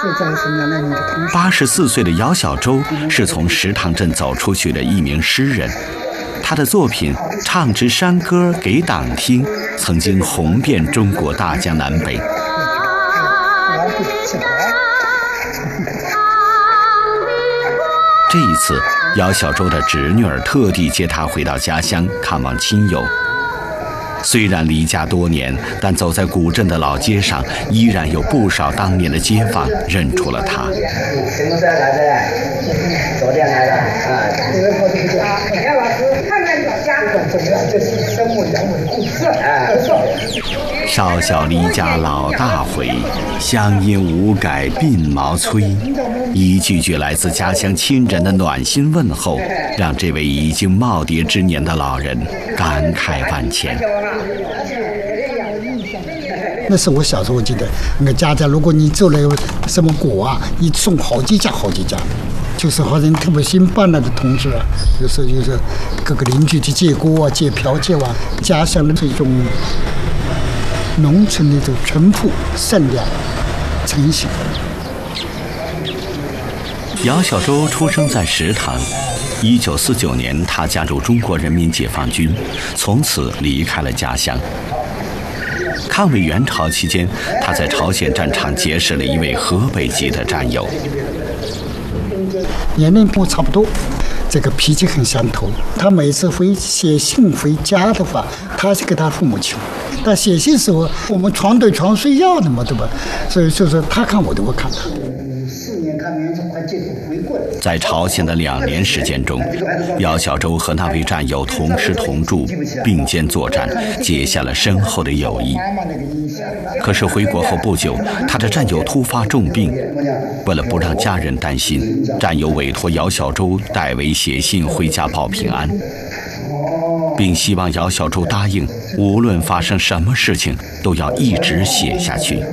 84岁的姚小舟是从石塘镇走出去的一名诗人，他的作品《唱支山歌给党听》曾经红遍中国大江南北。这一次，姚小舟的侄女儿特地接他回到家乡看望亲友。虽然离家多年，但走在古镇的老街上，依然有不少当年的街坊认出了他。 什么时候来的？昨天来的啊。杨老师，看看老家，重要就是生活养我的故事啊。 少小离家老大回，乡音无改鬓毛衰。一句句来自家乡亲人的暖心问候，让这位已经耄耋之年的老人感慨万千。 那是我小时候记得，那个家如果你做了什么果啊，一送好几家，就是好像特别新办了的同志啊，就是各个邻居去借锅啊、借瓢、借碗，家乡的这种农村的这种淳朴、善良、诚信。 姚小舟出生在石塘，1949年他加入中国人民解放军，从此离开了家乡。抗美援朝期间，他在朝鲜战场结识了一位河北籍的战友， 年龄跟我差不多，这个脾气很相投。他每次会写信回家的话，他是给他父母亲。但写信时候，我们床对床睡觉的嘛，对吧？所以就是他看我的，我看他。 在朝鲜的2年时间中，姚小舟和那位战友同吃同住，并肩作战，结下了深厚的友谊。可是回国后不久，他的战友突发重病，为了不让家人担心，战友委托姚小舟代为写信回家报平安，并希望姚小舟答应，无论发生什么事情，都要一直写下去。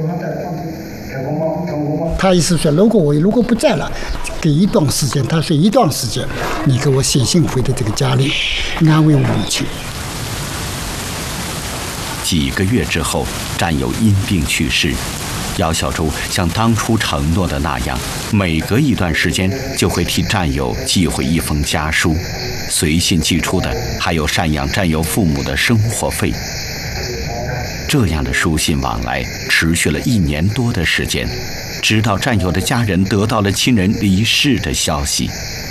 他意思说，如果不在了，给一段时间，他说一段时间，你给我写信回到这个家里，安慰我母亲。 几个月之后，战友因病去世，姚小舟像当初承诺的那样，每隔一段时间就会替战友寄回一封家书，随信寄出的还有赡养战友父母的生活费。这样的书信往来持续了1年多的时间，直到战友的家人得到了亲人离世的消息。